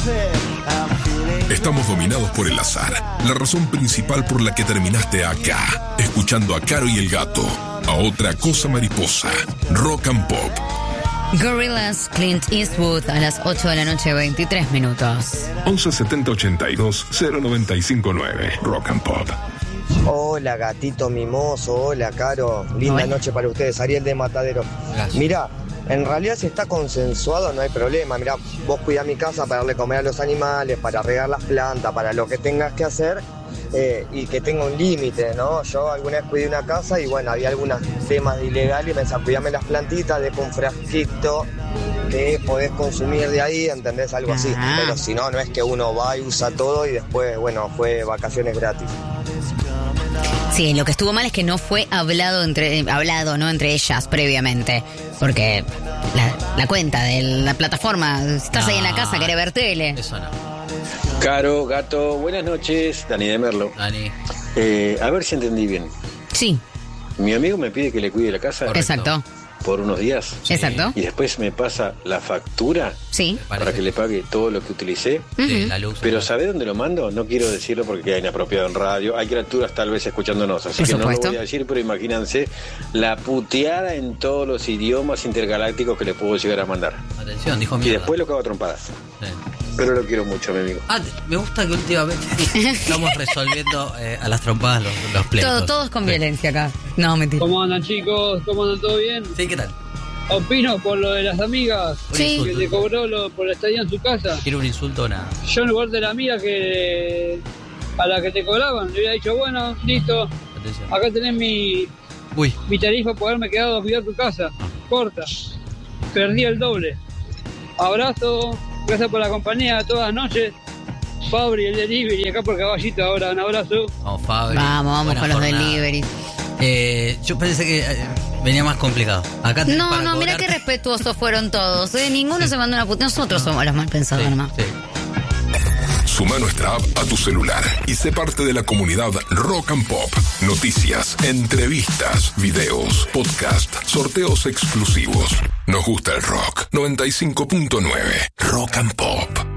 Estamos dominados por el azar, la razón principal por la que terminaste acá, escuchando a Caro y el Gato, a Otra Cosa Mariposa, Rock and Pop. Gorillaz, Clint Eastwood, a las 8 de la noche, 23 minutos. 11 70 82 0959, Rock and Pop. Hola, gatito mimoso, hola, Caro. Linda noche para ustedes, Ariel de Matadero. Gracias. Mirá, en realidad si está consensuado no hay problema. Mirá, vos cuidás mi casa para darle comer a los animales, para regar las plantas, para lo que tengas que hacer, y que tenga un límite, ¿no? Yo alguna vez cuidé una casa y bueno, había algunos temas de ilegal y me decía, cuidame las plantitas, dejo un frasquito que podés consumir de ahí, ¿entendés? Algo así. Pero si no, no es que uno va y usa todo y después, bueno, fue vacaciones gratis. Sí, lo que estuvo mal es que no fue hablado entre ellas previamente, porque la cuenta de la plataforma, si estás ahí en la casa, querés ver tele. Eso no. Caro, Gato, buenas noches, Dani de Merlo. Dani. A ver si entendí bien. Sí. Mi amigo me pide que le cuide la casa. Correcto. Exacto. Por unos días. Sí. Exacto. Y después me pasa la factura. Sí. Para que le pague todo lo que utilicé. Sí, la luz. Pero ¿sabe dónde lo mando? No quiero decirlo porque queda inapropiado en radio. Hay criaturas tal vez escuchándonos, así Por que supuesto. no lo voy a decir, pero imagínense la puteada en todos los idiomas intergalácticos que le puedo llegar a mandar. Atención, dijo Y mierda. después lo cago a trompadas. Sí. Pero lo quiero mucho, mi amigo. Me gusta que últimamente estamos resolviendo a las trompadas los pleitos. Todos con violencia acá. No, mentira. ¿Cómo andan, chicos? ¿Cómo andan? ¿Todo bien? Sí, ¿qué tal? Opino por lo de las amigas. Sí. Que te cobró por la estadía en su casa. ¿Quiere un insulto o nada? Yo en lugar de la amiga a la que te cobraban, le hubiera dicho, bueno, listo, Atención. acá tenés mi tarifa por haberme quedado a cuidar tu casa. Corta. Perdí el doble. Abrazo, gracias por la compañía todas las noches. Fabri, el delivery, acá por Caballito ahora, un abrazo. Vamos, Fabri. Vamos Buena con los jornada. deliveries. Yo pensé que venía más complicado. Acá tenés para No, mira cobrarte. qué respetuosos fueron todos. Ninguno se mandó una puta. Nosotros somos los mal pensados, nomás. Sí. Suma nuestra app a tu celular y sé parte de la comunidad Rock and Pop. Noticias, entrevistas, videos, podcast, sorteos exclusivos. Nos gusta el rock. 95.9 Rock and Pop.